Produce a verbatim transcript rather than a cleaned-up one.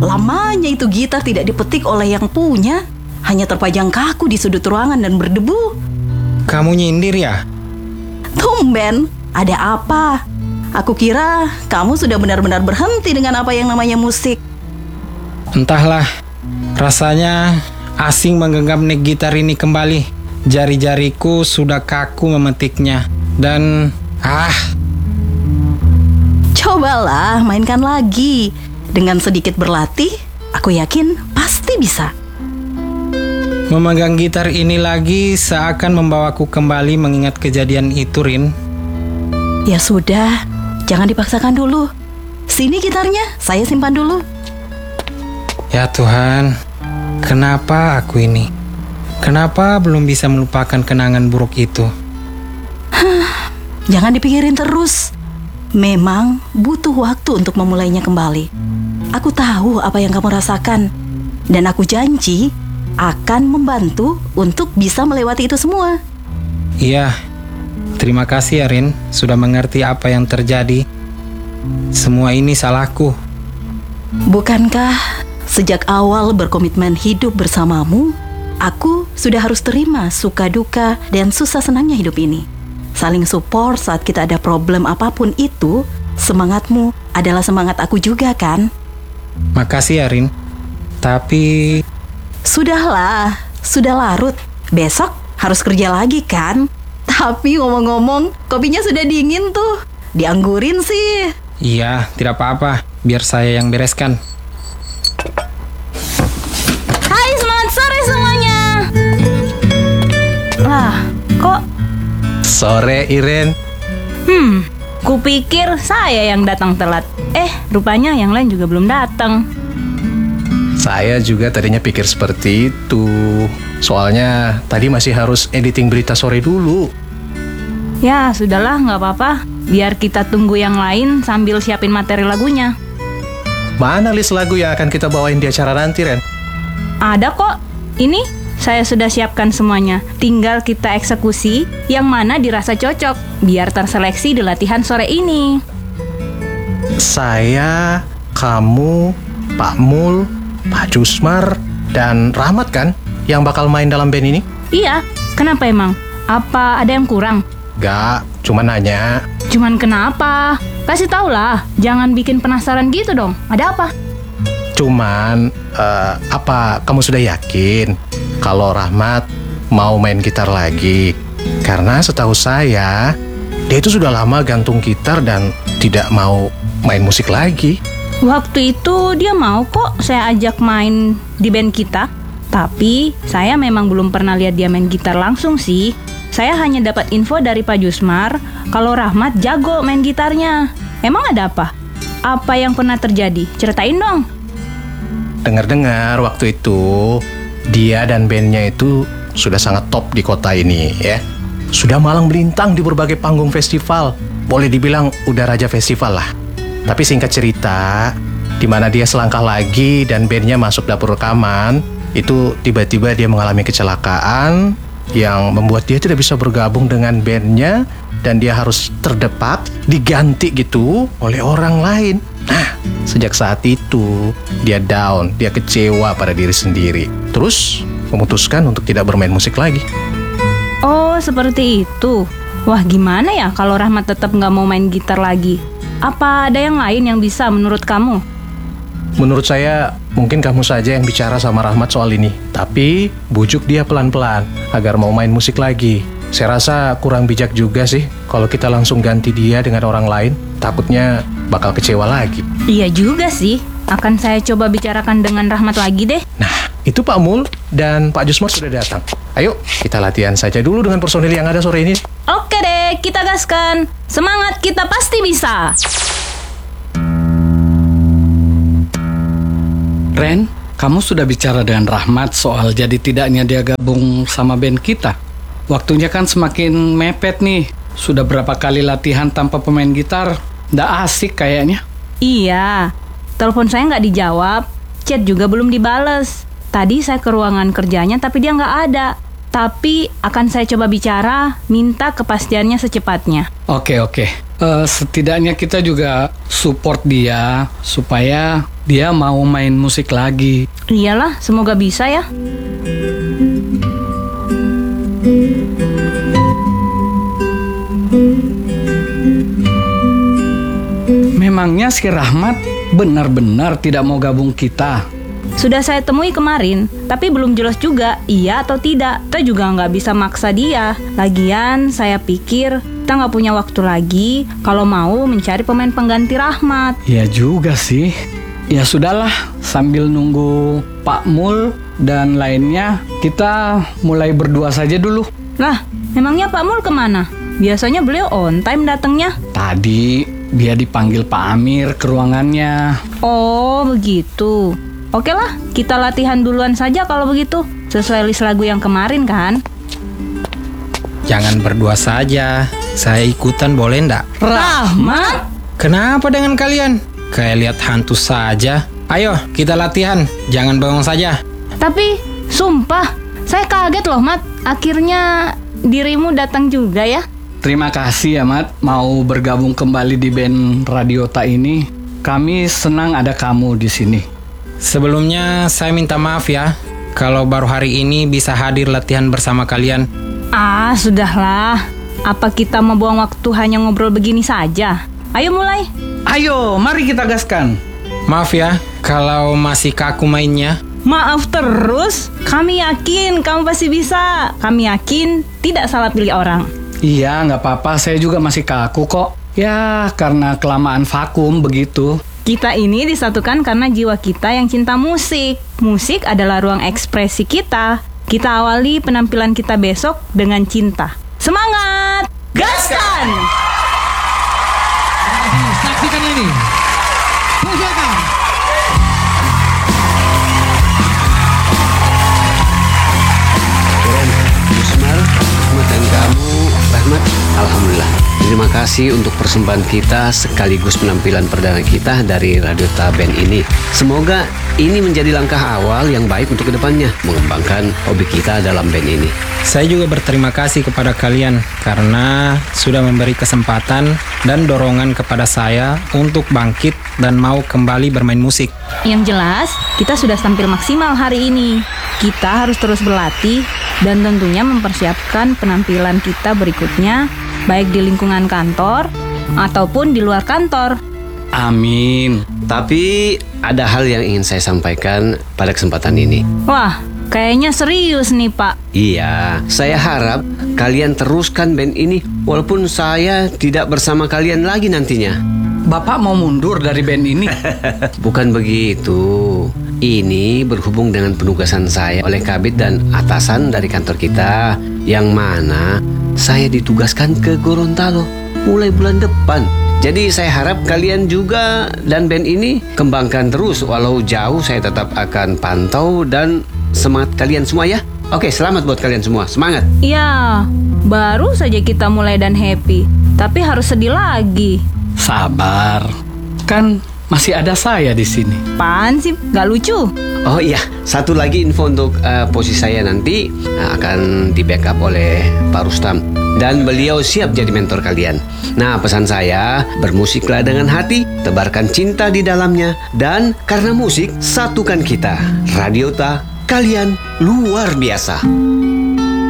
Lamanya itu gitar tidak dipetik oleh yang punya. Hanya terpajang kaku di sudut ruangan dan berdebu. Kamu nyindir ya? Tumben, ada apa? Aku kira kamu sudah benar-benar berhenti dengan apa yang namanya musik. Entahlah, rasanya asing menggenggam neck gitar ini kembali. Jari-jariku sudah kaku memetiknya. Dan, ah... Cobalah mainkan lagi. Dengan sedikit berlatih, aku yakin pasti bisa. Memegang gitar ini lagi seakan membawaku kembali mengingat kejadian itu, Rin. Ya sudah, jangan dipaksakan dulu. Sini gitarnya, saya simpan dulu. Ya Tuhan, kenapa aku ini? Kenapa belum bisa melupakan kenangan buruk itu? Jangan dipikirin terus. Memang butuh waktu untuk memulainya kembali. Aku tahu apa yang kamu rasakan. Dan aku janji akan membantu untuk bisa melewati itu semua. Iya, terima kasih ya Rin, sudah mengerti apa yang terjadi. Semua ini salahku. Bukankah sejak awal berkomitmen hidup bersamamu, aku sudah harus terima suka duka dan susah senangnya hidup ini. Saling support saat kita ada problem apapun itu, semangatmu adalah semangat aku juga kan? Makasih ya Rin, tapi... Sudahlah, sudah larut. Besok harus kerja lagi kan? Tapi ngomong-ngomong, kopinya sudah dingin tuh. Dianggurin sih. Iya, tidak apa-apa. Biar saya yang bereskan. Hai, semangat sore semuanya. Lah, kok... Sore, Iren. Hmm, kupikir saya yang datang telat. Eh, rupanya yang lain juga belum datang. Saya juga tadinya pikir seperti itu. Soalnya tadi masih harus editing berita sore dulu. Ya, sudahlah, nggak apa-apa. Biar kita tunggu yang lain sambil siapin materi lagunya. Mana list lagu yang akan kita bawain di acara nanti, Ren? Ada kok. Ini saya sudah siapkan semuanya. Tinggal kita eksekusi yang mana dirasa cocok. Biar terseleksi di latihan sore ini. Saya, kamu, Pak Mul, Pak Jusmar, dan Rahmat kan yang bakal main dalam band ini? Iya, kenapa emang? Apa ada yang kurang? Gak, cuma nanya. Cuman kenapa? Kasih tau lah, jangan bikin penasaran gitu dong. Ada apa? Cuman, uh, apa kamu sudah yakin kalau Rahmat mau main gitar lagi? Karena setahu saya, dia itu sudah lama gantung gitar dan tidak mau main musik lagi. Waktu itu dia mau kok saya ajak main di band kita. Tapi saya memang belum pernah lihat dia main gitar langsung sih. Saya hanya dapat info dari Pak Jusmar kalau Rahmat jago main gitarnya. Emang ada apa? Apa yang pernah terjadi? Ceritain dong. Dengar-dengar waktu itu dia dan bandnya itu sudah sangat top di kota ini ya. Sudah malang melintang di berbagai panggung festival. Boleh dibilang udah raja festival lah. Tapi singkat cerita, di mana dia selangkah lagi dan bandnya masuk dapur rekaman, itu tiba-tiba dia mengalami kecelakaan yang membuat dia tidak bisa bergabung dengan bandnya dan dia harus terdepak, diganti gitu oleh orang lain. Nah, sejak saat itu dia down, dia kecewa pada diri sendiri. Terus memutuskan untuk tidak bermain musik lagi. Oh, seperti itu. Wah, gimana ya kalau Rahmat tetap nggak mau main gitar lagi? Apa ada yang lain yang bisa menurut kamu? Menurut saya, mungkin kamu saja yang bicara sama Rahmat soal ini. Tapi, bujuk dia pelan-pelan agar mau main musik lagi. Saya rasa kurang bijak juga sih kalau kita langsung ganti dia dengan orang lain. Takutnya bakal kecewa lagi. Iya juga sih. Akan saya coba bicarakan dengan Rahmat lagi deh. Nah, itu Pak Mul dan Pak Jusmar sudah datang. Ayo, kita latihan saja dulu dengan personil yang ada sore ini. Oke deh, kita gaskan. Semangat, kita pasti bisa. Ren, kamu sudah bicara dengan Rahmat soal jadi tidaknya dia gabung sama band kita. Waktunya kan semakin mepet nih. Sudah berapa kali latihan tanpa pemain gitar? Nggak asik kayaknya. Iya, telepon saya nggak dijawab. Chat juga belum dibales. Tadi saya ke ruangan kerjanya tapi dia nggak ada. Tapi akan saya coba bicara, minta kepastiannya secepatnya. Oke, oke. Eh, setidaknya kita juga support dia supaya dia mau main musik lagi. Iyalah, semoga bisa ya. Memangnya si Rahmat benar-benar tidak mau gabung kita? Sudah saya temui kemarin, tapi belum jelas juga iya atau tidak. Kita juga nggak bisa maksa dia. Lagian saya pikir kita nggak punya waktu lagi kalau mau mencari pemain pengganti Rahmat. Ya juga sih. Ya sudahlah, sambil nunggu Pak Mul dan lainnya, kita mulai berdua saja dulu. Lah, memangnya Pak Mul kemana? Biasanya beliau on time datangnya. Tadi dia dipanggil Pak Amir ke ruangannya. Oh, begitu. Oke lah, kita latihan duluan saja kalau begitu. Sesuai list lagu yang kemarin kan? Jangan berdua saja. Saya ikutan boleh ndak? Rahmat? Kenapa dengan kalian? Kayak lihat hantu saja. Ayo, kita latihan. Jangan bengong saja. Tapi, sumpah, saya kaget loh, Mat. Akhirnya dirimu datang juga ya. Terima kasih ya, Mat. Mau bergabung kembali di band Radiota ini. Kami senang ada kamu di sini. Sebelumnya saya minta maaf ya kalau baru hari ini bisa hadir latihan bersama kalian. Ah, sudahlah. Apa kita mau buang waktu hanya ngobrol begini saja? Ayo mulai. Ayo, mari kita gaskan. Maaf ya kalau masih kaku mainnya. Maaf terus. Kami yakin kamu pasti bisa. Kami yakin tidak salah pilih orang. Iya, nggak apa-apa. Saya juga masih kaku kok. Ya, karena kelamaan vakum begitu. Kita ini disatukan karena jiwa kita yang cinta musik. Musik adalah ruang ekspresi kita. Kita awali penampilan kita besok dengan cinta. Semangat! Gaskan! Saksikan ini. Pujakan. Keren, Gusmar, Rahmat dan kamu, Rahmat, alhamdulillah. Terima kasih untuk persembahan kita sekaligus penampilan perdana kita dari Radiota Band ini. Semoga ini menjadi langkah awal yang baik untuk kedepannya mengembangkan hobi kita dalam band ini. Saya juga berterima kasih kepada kalian karena sudah memberi kesempatan dan dorongan kepada saya untuk bangkit dan mau kembali bermain musik. Yang jelas, kita sudah tampil maksimal hari ini. Kita harus terus berlatih dan tentunya mempersiapkan penampilan kita berikutnya, baik di lingkungan kantor ataupun di luar kantor. Amin. Tapi ada hal yang ingin saya sampaikan pada kesempatan ini. Wah, kayaknya serius nih, Pak. Iya, saya harap kalian teruskan band ini walaupun saya tidak bersama kalian lagi nantinya. Bapak mau mundur dari band ini? Bukan begitu. Ini berhubung dengan penugasan saya oleh Kabid dan atasan dari kantor kita, yang mana saya ditugaskan ke Gorontalo mulai bulan depan. Jadi saya harap kalian juga dan band ini kembangkan terus. Walau jauh saya tetap akan pantau dan semangat kalian semua ya. Oke, selamat buat kalian semua. Semangat. Ya, baru saja kita mulai dan happy, tapi harus sedih lagi. Sabar. Kan masih ada saya di sini. Apaan sih? Gak lucu. Oh iya, satu lagi info untuk uh, posisi saya nanti uh, akan di backup oleh Pak Rustam. Dan beliau siap jadi mentor kalian. Nah, pesan saya, bermusiklah dengan hati, tebarkan cinta di dalamnya. Dan karena musik, satukan kita. Radiota, kalian luar biasa.